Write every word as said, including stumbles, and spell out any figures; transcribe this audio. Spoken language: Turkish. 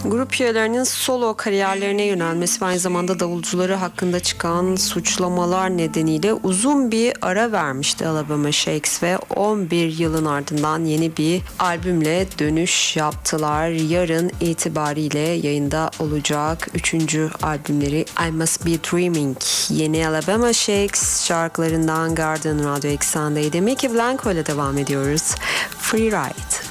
Grup üyelerinin solo kariyerlerine yönelmesi ve aynı zamanda davulcuları hakkında çıkan suçlamalar nedeniyle uzun bir ara vermişti Alabama Shakes ve on bir yılın ardından yeni bir albümle dönüş yaptılar. Yarın itibariyle yayında olacak üçüncü albümleri I Must Be Dreaming. Yeni Alabama Shakes şarkılarından Garden Radyo Eksen'deydi. Mickey Blanco ile devam ediyoruz. Free Ride.